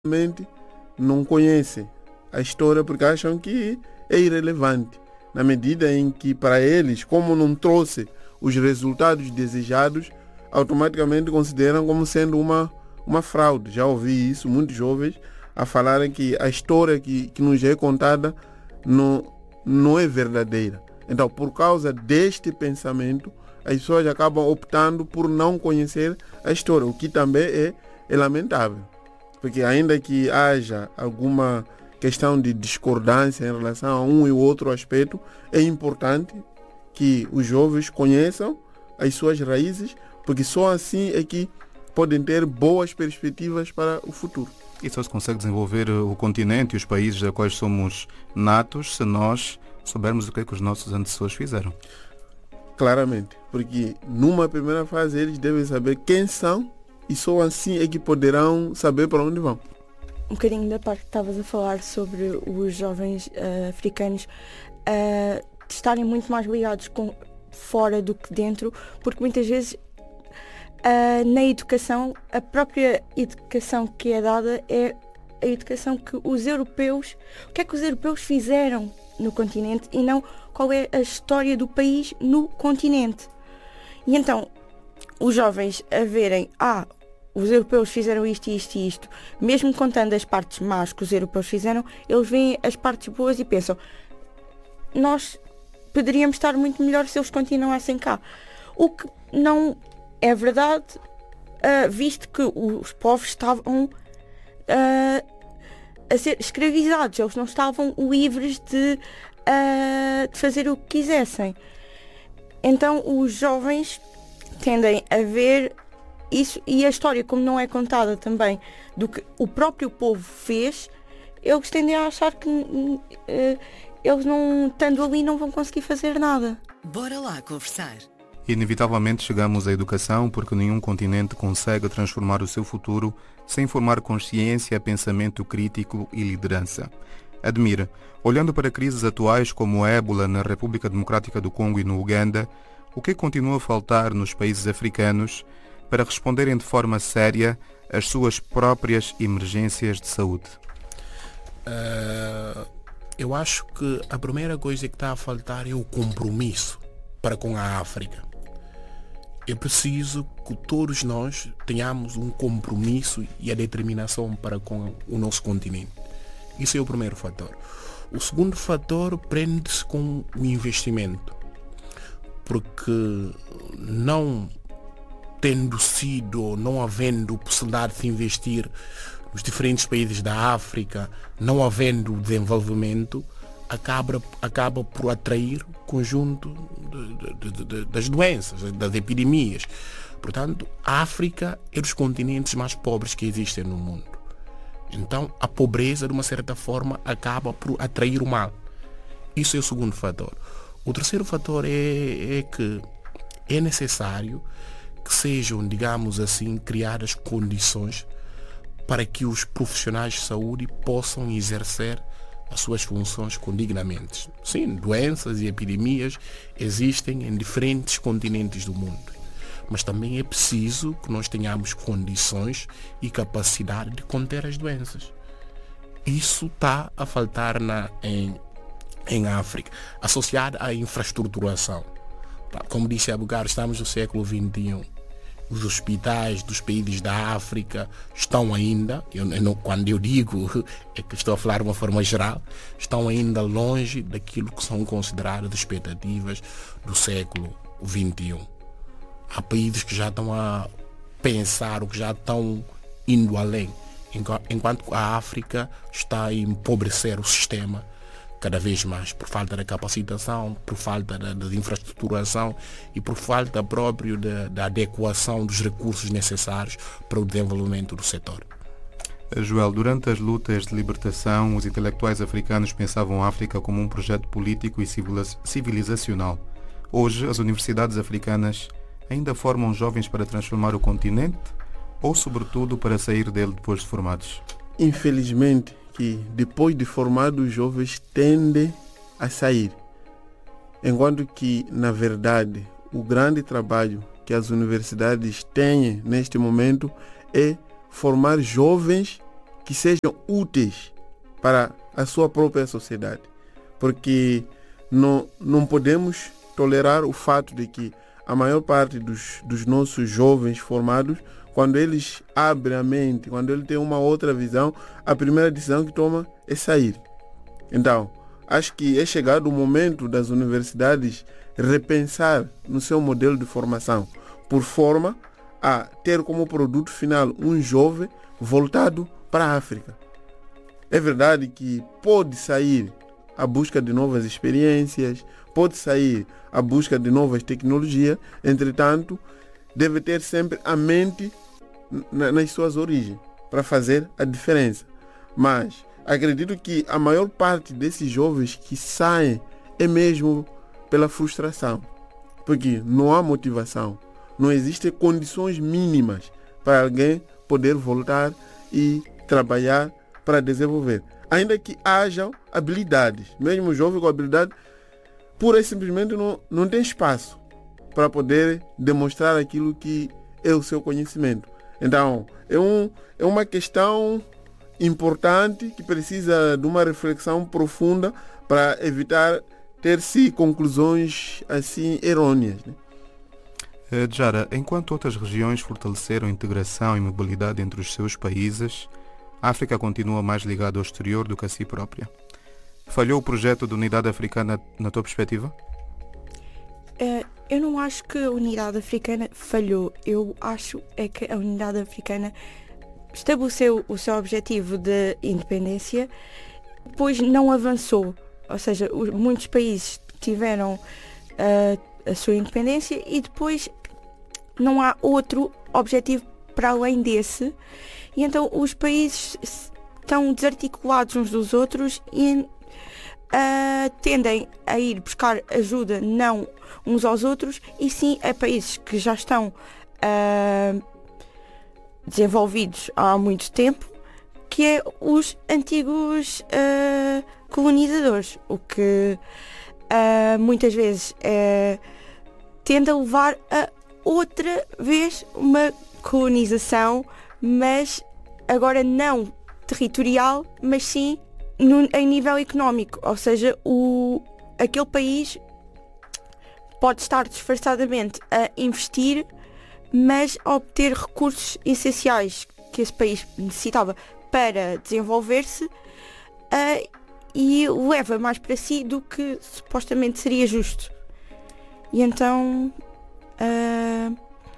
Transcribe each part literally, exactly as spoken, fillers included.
realmente não conhecem a história porque acham que é irrelevante, na medida em que para eles, como não trouxe os resultados desejados, automaticamente consideram como sendo uma, uma fraude. Já ouvi isso, muitos jovens a falarem que a história que, que nos é contada não, não é verdadeira. Então, por causa deste pensamento, as pessoas acabam optando por não conhecer a história, o que também é, é lamentável. Porque ainda que haja alguma questão de discordância em relação a um e outro aspecto, é importante que os jovens conheçam as suas raízes, porque só assim é que podem ter boas perspectivas para o futuro. E só se consegue desenvolver o continente e os países dos quais somos natos se nós soubermos o que é que os nossos antecessores fizeram. Claramente, porque numa primeira fase eles devem saber quem são e só assim é que poderão saber para onde vão. Um bocadinho da parte que estavas a falar sobre os jovens uh, africanos uh, estarem muito mais ligados com fora do que dentro, porque muitas vezes uh, na educação, a própria educação que é dada é a educação que os europeus, o que é que os europeus fizeram no continente e não qual é a história do país no continente. E então, os jovens a verem, ah, os europeus fizeram isto, isto e isto, mesmo contando as partes más que os europeus fizeram, eles veem as partes boas e pensam, nós poderíamos estar muito melhor se eles continuassem cá. O que não é verdade, uh, visto que os povos estavam uh, a ser escravizados, eles não estavam livres de, uh, de fazer o que quisessem. Então os jovens tendem a ver isso, e a história, como não é contada também do que o próprio povo fez, eles tendem a achar que uh, eles não, estando ali, não vão conseguir fazer nada. Bora lá conversar. Inevitavelmente chegamos à educação porque nenhum continente consegue transformar o seu futuro sem formar consciência, pensamento crítico e liderança. Admira, olhando para crises atuais como a ébola na República Democrática do Congo e no Uganda, o que continua a faltar nos países africanos para responderem de forma séria às suas próprias emergências de saúde? Uh, eu acho que a primeira coisa que está a faltar é o compromisso para com a África. É preciso que todos nós tenhamos um compromisso e a determinação para com o nosso continente. Isso é o primeiro fator. O segundo fator prende-se com o investimento, porque não tendo sido, não havendo possibilidade de investir nos diferentes países da África, não havendo desenvolvimento, acaba, acaba por atrair conjunto de, de, de, de, das doenças, das epidemias. Portanto, a África é dos continentes mais pobres que existem no mundo. Então, a pobreza, de uma certa forma, acaba por atrair o mal. Isso é o segundo fator. O terceiro fator é, é que é necessário que sejam, digamos assim, criadas condições para que os profissionais de saúde possam exercer as suas funções condignamente. Sim, doenças e epidemias existem em diferentes continentes do mundo, mas também é preciso que nós tenhamos condições e capacidade de conter as doenças. Isso está a faltar na, em, em África, associado à infraestruturação. Como disse Abugar, estamos no século vinte e um. Os hospitais dos países da África estão ainda, eu, eu, quando eu digo é que estou a falar de uma forma geral, estão ainda longe daquilo que são consideradas expectativas do século vinte e um. Há países que já estão a pensar, ou que já estão indo além, enquanto a África está a empobrecer o sistema cada vez mais, por falta da capacitação, por falta da, da infraestruturação e por falta próprio da, da adequação dos recursos necessários para o desenvolvimento do setor. Joel, durante as lutas de libertação, os intelectuais africanos pensavam a África como um projeto político e civilizacional. Hoje, as universidades africanas ainda formam jovens para transformar o continente ou, sobretudo, para sair dele depois de formados? Infelizmente, que depois de formados os jovens tendem a sair. Enquanto que, na verdade, o grande trabalho que as universidades têm neste momento é formar jovens que sejam úteis para a sua própria sociedade. Porque não, não podemos tolerar o fato de que a maior parte dos, dos nossos jovens formados, quando eles abrem a mente, quando eles têm uma outra visão, a primeira decisão que toma é sair. Então, acho que é chegado o momento das universidades repensar no seu modelo de formação, por forma a ter como produto final um jovem voltado para a África. É verdade que pode sair à busca de novas experiências, pode sair à busca de novas tecnologias, entretanto, deve ter sempre a mente na, nas suas origens, para fazer a diferença. Mas acredito que a maior parte desses jovens que saem é mesmo pela frustração, porque não há motivação, não existem condições mínimas para alguém poder voltar e trabalhar para desenvolver. Ainda que hajam habilidades, mesmo o jovem com habilidade, pura e simplesmente não, não tem espaço para poder demonstrar aquilo que é o seu conhecimento. Então, é, um, é uma questão importante que precisa de uma reflexão profunda para evitar ter-se conclusões assim errôneas, né? Jara, enquanto outras regiões fortaleceram integração e mobilidade entre os seus países, a África continua mais ligada ao exterior do que a si própria. Falhou o projeto de unidade africana na tua perspectiva? Uh, eu não acho que a unidade africana falhou. Eu acho é que a unidade africana estabeleceu o seu objetivo de independência, depois não avançou. Ou seja, os, muitos países tiveram uh, a sua independência e depois não há outro objetivo para além desse. E então os países estão desarticulados uns dos outros e uh, tendem a ir buscar ajuda não uns aos outros, e sim a países que já estão uh, desenvolvidos há muito tempo, que é os antigos uh, colonizadores, o que uh, muitas vezes uh, tende a levar a outra vez uma colonização, mas agora não territorial, mas sim no, em nível económico. Ou seja, o, aquele país pode estar disfarçadamente a investir, mas a obter recursos essenciais que esse país necessitava para desenvolver-se, uh, e leva mais para si do que supostamente seria justo. E então uh,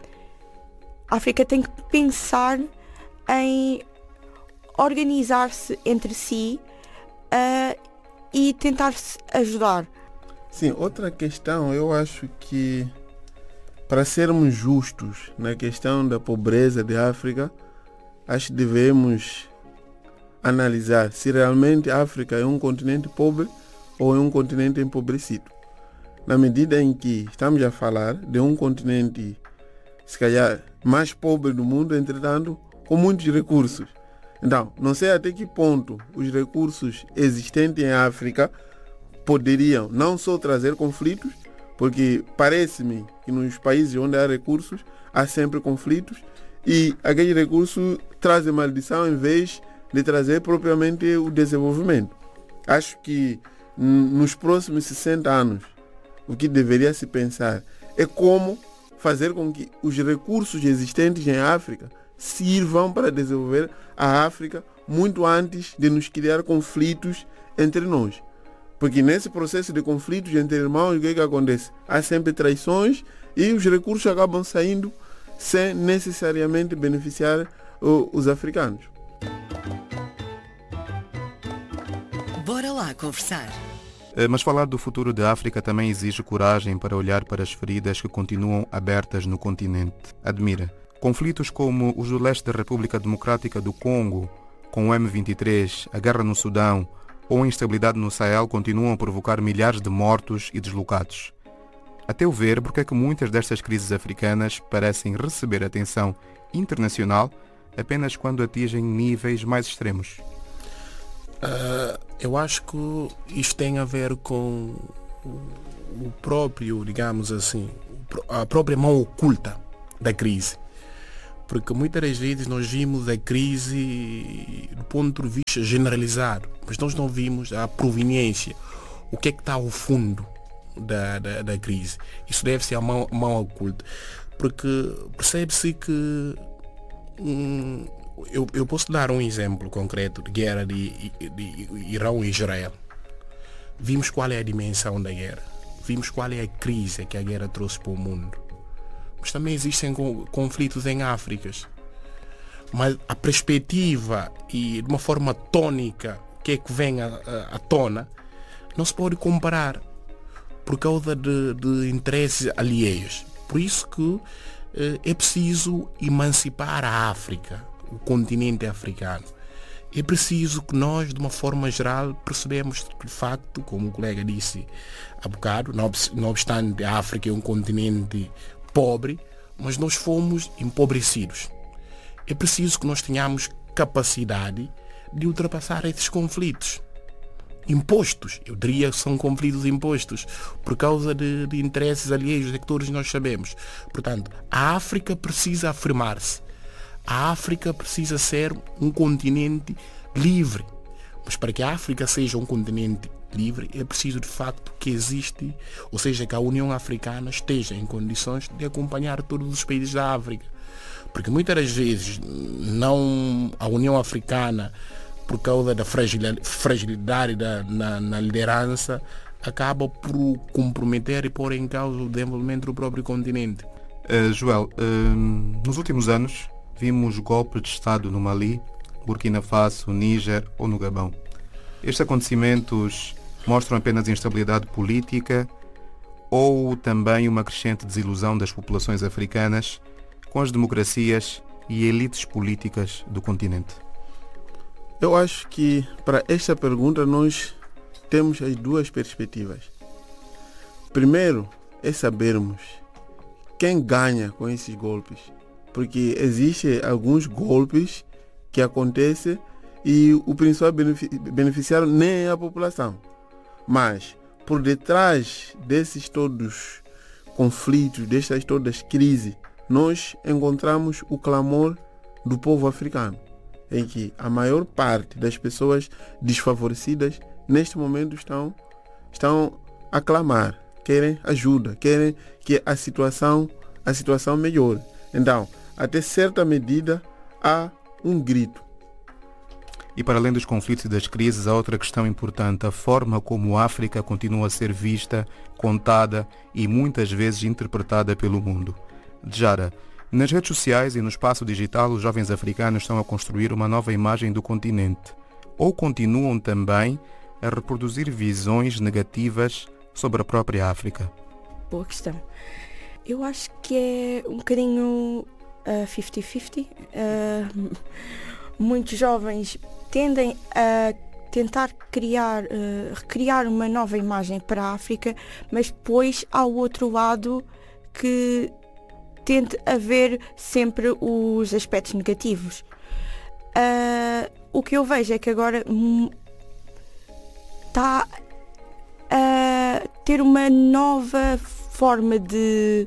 a África tem que pensar em organizar-se entre si uh, e tentar-se ajudar. Sim, outra questão, eu acho que para sermos justos na questão da pobreza da África, acho que devemos analisar se realmente a África é um continente pobre ou é um continente empobrecido. Na medida em que estamos a falar de um continente, se calhar, mais pobre do mundo, entretanto, com muitos recursos. Então, não sei até que ponto os recursos existentes em África poderiam não só trazer conflitos, porque parece-me que nos países onde há recursos, há sempre conflitos, e aqueles recursos trazem maldição em vez de trazer propriamente o desenvolvimento. Acho que nos próximos sessenta anos, o que deveria se pensar é como fazer com que os recursos existentes em África sirvam para desenvolver a África muito antes de nos criar conflitos entre nós. Porque nesse processo de conflitos entre irmãos, o que, é que acontece? Há sempre traições e os recursos acabam saindo sem necessariamente beneficiar uh, os africanos. Bora lá conversar. Mas falar do futuro da África também exige coragem para olhar para as feridas que continuam abertas no continente. Admira, conflitos como os do leste da República Democrática do Congo, com o M vinte e três, a guerra no Sudão ou a instabilidade no Sahel continuam a provocar milhares de mortos e deslocados. A teu ver, por que é que muitas destas crises africanas parecem receber atenção internacional apenas quando atingem níveis mais extremos? Uh, eu acho que isto tem a ver com o próprio, digamos assim, a própria mão oculta da crise. Porque muitas das vezes nós vimos a crise do ponto de vista generalizado, mas nós não vimos a proveniência, o que é que está ao fundo da, da, da crise. Isso deve ser a mão, a mão oculta, porque percebe-se que hum, eu, eu posso dar um exemplo concreto de guerra de, de, de Irão e Israel. Vimos qual é a dimensão da guerra, vimos qual é a crise que a guerra trouxe para o mundo. Mas também existem conflitos em África. Mas a perspectiva e de uma forma tónica o que é que vem à tona não se pode comparar por causa de, de interesses alheios. Por isso que eh, é preciso emancipar a África, o continente africano. É preciso que nós, de uma forma geral, percebemos de facto, como o colega disse há bocado, não obstante a África é um continente pobre, mas nós fomos empobrecidos. É preciso que nós tenhamos capacidade de ultrapassar esses conflitos. Impostos, eu diria que são conflitos impostos, por causa de, de interesses alheios, é que todos nós sabemos. Portanto, a África precisa afirmar-se. A África precisa ser um continente livre. Mas para que a África seja um continente livre, é preciso de facto que existe, ou seja, que a União Africana esteja em condições de acompanhar todos os países da África. Porque muitas das vezes não, a União Africana, por causa da fragilidade da, na, na liderança, acaba por comprometer e pôr em causa o desenvolvimento do próprio continente. Uh, Joel, uh, nos últimos anos vimos golpes de Estado no Mali, Burkina Faso, Níger ou no Gabão. Estes acontecimentos mostram apenas instabilidade política ou também uma crescente desilusão das populações africanas com as democracias e elites políticas do continente? Eu acho que para esta pergunta nós temos as duas perspectivas. Primeiro é sabermos quem ganha com esses golpes, porque existem alguns golpes que acontecem e o principal beneficiário nem é a população. Mas por detrás desses todos conflitos, destas todas crises, nós encontramos o clamor do povo africano, em que a maior parte das pessoas desfavorecidas neste momento estão, estão a clamar, querem ajuda, querem que a situação, a situação melhore. Então, até certa medida, há um grito. E para além dos conflitos e das crises, há outra questão importante, a forma como a África continua a ser vista, contada e muitas vezes interpretada pelo mundo. Djara, nas redes sociais e no espaço digital, os jovens africanos estão a construir uma nova imagem do continente, ou continuam também a reproduzir visões negativas sobre a própria África? Boa questão. Eu acho que é um bocadinho uh, cinquenta cinquenta. Uh, muitos jovens tendem a tentar criar, uh, recriar uma nova imagem para a África, mas depois há o outro lado que tende a ver sempre os aspectos negativos. Uh, o que eu vejo é que agora está a ter uma nova forma de,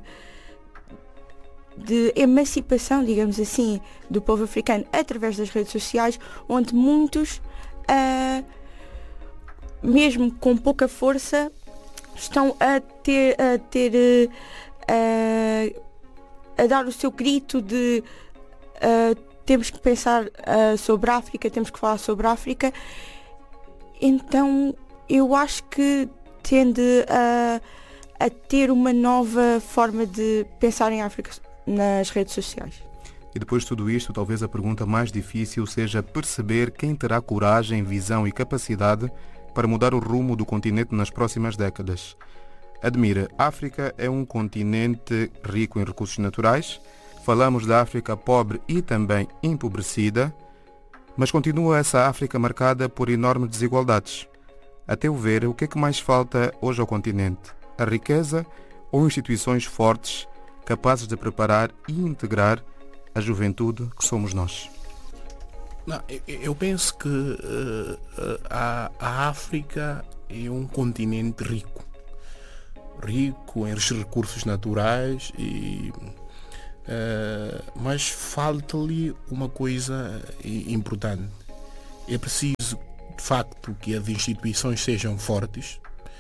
de emancipação, digamos assim, do povo africano através das redes sociais, onde muitos, uh, mesmo com pouca força, estão a ter, a, ter uh, a dar o seu grito de uh, temos que pensar uh, sobre a África, temos que falar sobre a África. Então eu acho que tende a, a ter uma nova forma de pensar em África nas redes sociais. E depois de tudo isto, talvez a pergunta mais difícil seja perceber quem terá coragem, visão e capacidade para mudar o rumo do continente nas próximas décadas. Admira, a África é um continente rico em recursos naturais. Falamos da África pobre e também empobrecida, mas continua essa África marcada por enormes desigualdades. A teu ver, o que é que mais falta hoje ao continente? A riqueza ou instituições fortes capazes de preparar e integrar a juventude que somos nós? Não, eu penso que uh, a, a África é um continente rico. Rico em recursos naturais e Uh, mas falta-lhe uma coisa importante. É preciso, de facto, que as instituições sejam fortes.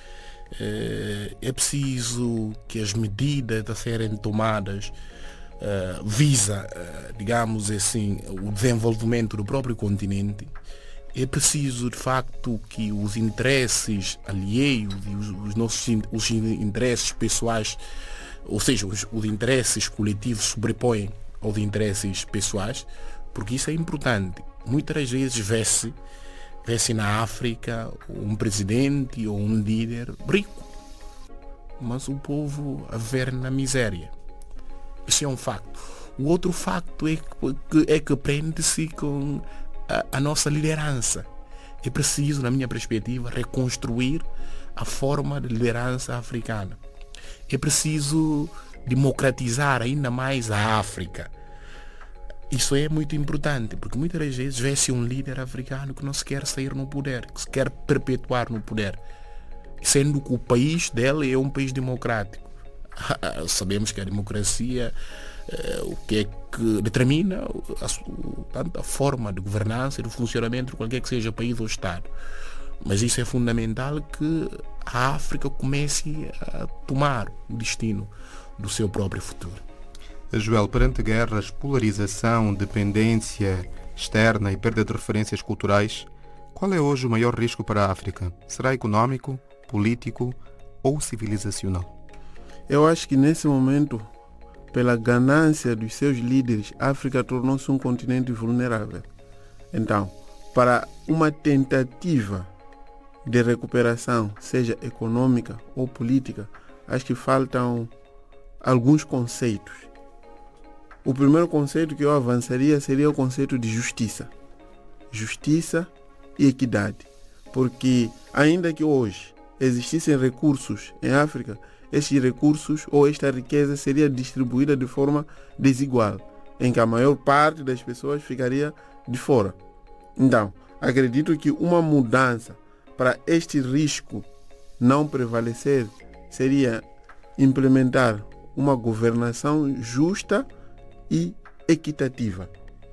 Uh, é preciso que as medidas a serem tomadas uh, visa, uh, digamos assim, o desenvolvimento do próprio continente. É preciso, de facto, que os interesses alheios e os, os nossos os interesses pessoais, ou seja, os, os interesses coletivos sobrepõem aos interesses pessoais, porque isso é importante. Muitas vezes vê-se, vê-se na África um presidente ou um líder rico, mas o povo a ver na miséria. Isso é um facto. O outro facto é que, é que prende-se com a, a nossa liderança. É preciso, na minha perspectiva, reconstruir a forma de liderança africana. É preciso democratizar ainda mais a África. Isso é muito importante, porque muitas vezes vê-se um líder africano que não se quer sair no poder, que se quer perpetuar no poder, sendo que o país dele é um país democrático. Sabemos que a democracia, eh, o que é que determina a, tanto a forma de governança e de funcionamento de qualquer que seja país ou Estado. Mas isso é fundamental que a África comece a tomar o destino do seu próprio futuro. Joel, perante guerras, polarização, dependência externa e perda de referências culturais, qual é hoje o maior risco para a África? Será económico, político ou civilizacional? Eu acho que nesse momento, pela ganância dos seus líderes, a África tornou-se um continente vulnerável. Então, para uma tentativa de recuperação, seja econômica ou política, acho que faltam alguns conceitos. O primeiro conceito que eu avançaria seria o conceito de justiça. Justiça e equidade. Porque ainda que hoje existissem recursos em África, estes recursos ou esta riqueza seria distribuída de forma desigual, em que a maior parte das pessoas ficaria de fora. Então, acredito que uma mudança para este risco não prevalecer seria implementar uma governação justa e equitativa,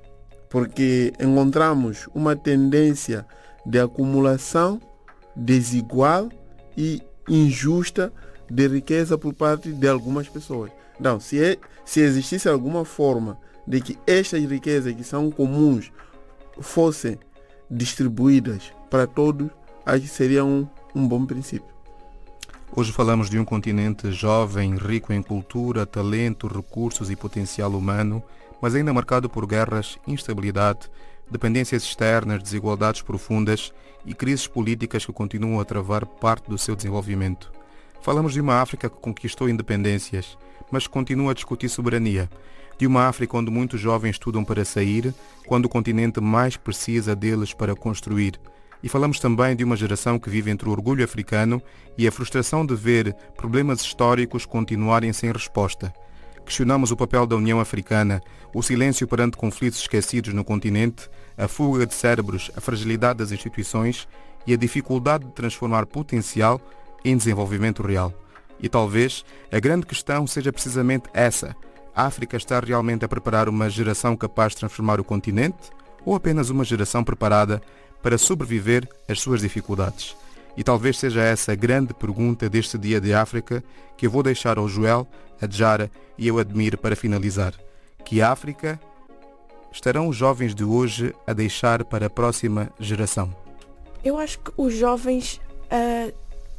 porque encontramos uma tendência de acumulação desigual e injusta de riqueza por parte de algumas pessoas. Então, se, é, se existisse alguma forma de que estas riquezas que são comuns fossem distribuídas para todos, acho que seria um, um bom princípio. Hoje falamos de um continente jovem, rico em cultura, talento, recursos e potencial humano, mas ainda marcado por guerras, instabilidade, dependências externas, desigualdades profundas e crises políticas que continuam a travar parte do seu desenvolvimento. Falamos de uma África que conquistou independências, mas continua a discutir soberania. De uma África onde muitos jovens estudam para sair, quando o continente mais precisa deles para construir. E falamos também de uma geração que vive entre o orgulho africano e a frustração de ver problemas históricos continuarem sem resposta. Questionamos o papel da União Africana, o silêncio perante conflitos esquecidos no continente, a fuga de cérebros, a fragilidade das instituições e a dificuldade de transformar potencial em desenvolvimento real. E talvez a grande questão seja precisamente essa. A África está realmente a preparar uma geração capaz de transformar o continente ou apenas uma geração preparada para sobreviver às suas dificuldades? E talvez seja essa a grande pergunta deste Dia de África que eu vou deixar ao Joel, a Djara e eu Admir para finalizar. Que África estarão os jovens de hoje a deixar para a próxima geração? Eu acho que os jovens, uh,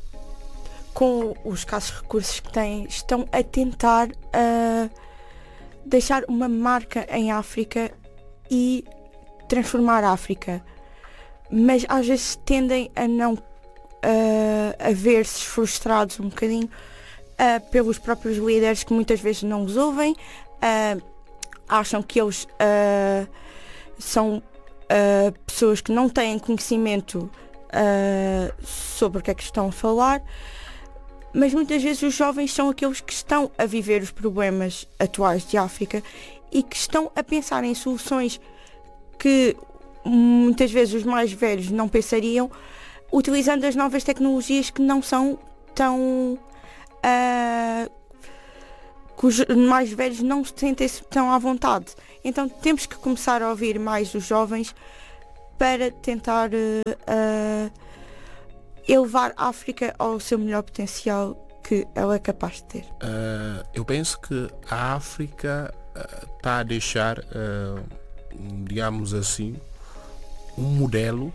com os escassos recursos que têm, estão a tentar uh, deixar uma marca em África e transformar a África. Mas às vezes tendem a não uh, a ver-se frustrados um bocadinho uh, pelos próprios líderes que muitas vezes não os ouvem, uh, acham que eles uh, são uh, pessoas que não têm conhecimento uh, sobre o que é que estão a falar, mas muitas vezes os jovens são aqueles que estão a viver os problemas atuais de África e que estão a pensar em soluções que muitas vezes os mais velhos não pensariam, utilizando as novas tecnologias que não são tão uh, que os mais velhos não se sentem-se tão à vontade. Então temos que começar a ouvir mais os jovens para tentar uh, uh, elevar a África ao seu melhor potencial que ela é capaz de ter. Uh, eu penso que a África está uh, a deixar, uh, digamos assim, um modelo,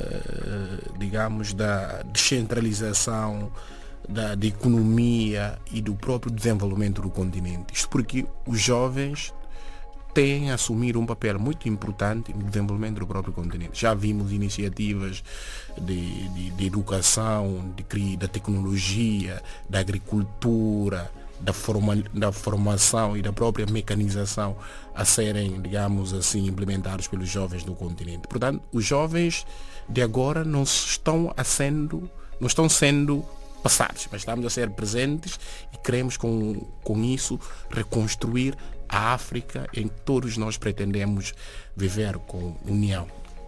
uh, digamos, da descentralização, da, da economia e do próprio desenvolvimento do continente. Isto porque os jovens têm a assumir um papel muito importante no desenvolvimento do próprio continente. Já vimos iniciativas de, de, de educação, de, da tecnologia, da agricultura, da, forma, da formação e da própria mecanização a serem, digamos assim, implementados pelos jovens do continente. Portanto, os jovens de agora não estão, a sendo, não estão sendo passados, mas estamos a ser presentes e queremos com, com isso reconstruir a África em que todos nós pretendemos viver com união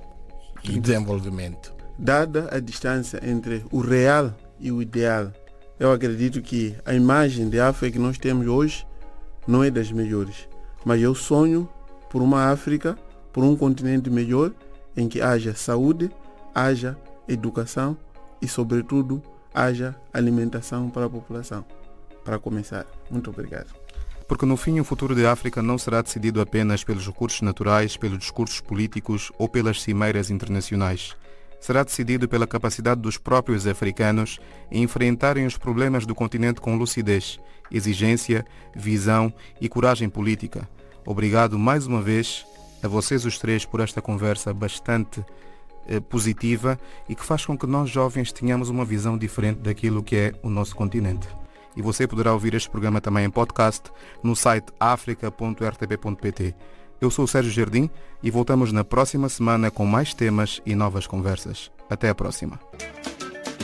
e desenvolvimento. Dada a distância entre o real e o ideal, eu acredito que a imagem de África que nós temos hoje não é das melhores. Mas eu sonho por uma África, por um continente melhor, em que haja saúde, haja educação e, sobretudo, haja alimentação para a população. Para começar, muito obrigado. Porque no fim o futuro da África não será decidido apenas pelos recursos naturais, pelos discursos políticos ou pelas cimeiras internacionais. Será decidido pela capacidade dos próprios africanos em enfrentarem os problemas do continente com lucidez, exigência, visão e coragem política. Obrigado mais uma vez a vocês os três por esta conversa bastante eh, positiva e que faz com que nós jovens tenhamos uma visão diferente daquilo que é o nosso continente. E você poderá ouvir este programa também em podcast no site africa ponto r t p ponto p t. Eu sou o Sérgio Jardim e voltamos na próxima semana com mais temas e novas conversas. Até a próxima.